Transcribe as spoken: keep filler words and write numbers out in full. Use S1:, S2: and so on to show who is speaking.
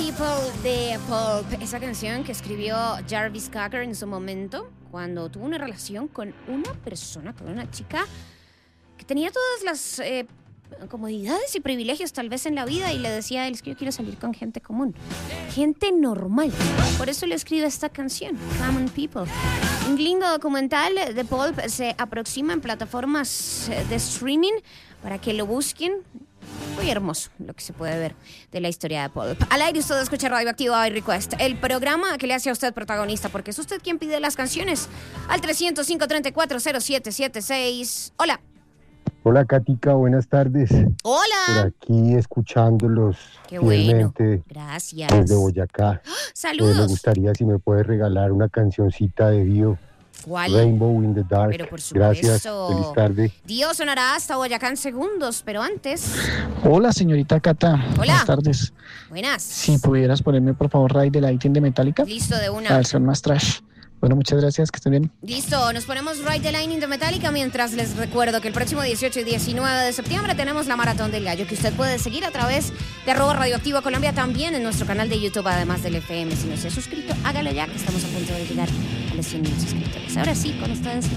S1: People de Pulp, esa canción que escribió Jarvis Cocker en su momento cuando tuvo una relación con una persona, con una chica que tenía todas las eh, comodidades y privilegios tal vez en la vida y le decía a él, es que yo quiero salir con gente común, gente normal. Por eso le escribe esta canción, Common People. Un lindo documental de Pulp se aproxima en plataformas de streaming para que lo busquen. Muy hermoso lo que se puede ver de la historia de Pulp. Al aire usted escucha Radioactivo by Request, el programa que le hace a usted protagonista, porque es usted quien pide las canciones al trescientos cinco, treinta y cuatro, cero siete setenta y seis. Hola.
S2: Hola, Katica, buenas tardes.
S1: Hola.
S2: Por aquí escuchándolos.
S1: Qué bueno.
S2: Gracias. Desde Boyacá.
S1: ¡Oh! Saludos.
S2: Eh, me gustaría si me puedes regalar una cancioncita de Dio.
S1: ¿Cuál?
S2: Rainbow in the Dark.
S1: Pero por supuesto.
S2: Gracias, feliz tarde.
S1: Dios sonará hasta Boyacá en segundos, pero antes...
S3: Hola, señorita Cata.
S1: Hola.
S3: Buenas tardes.
S1: Buenas.
S3: Si pudieras ponerme, por favor, Ride the Lightning de Metallica.
S1: Listo, de una.
S3: La versión más trash. Bueno, muchas gracias, que estén bien.
S1: Listo, nos ponemos Ride the Lightning de Metallica mientras les recuerdo que el próximo dieciocho y diecinueve de septiembre tenemos la Maratón del Gallo, que usted puede seguir a través de arroba Radioactivo Colombia, también en nuestro canal de YouTube, además del F M. Si no se ha suscrito, hágalo ya, que estamos a punto de llegar a los cien mil suscriptores. Ahora sí, con ustedes.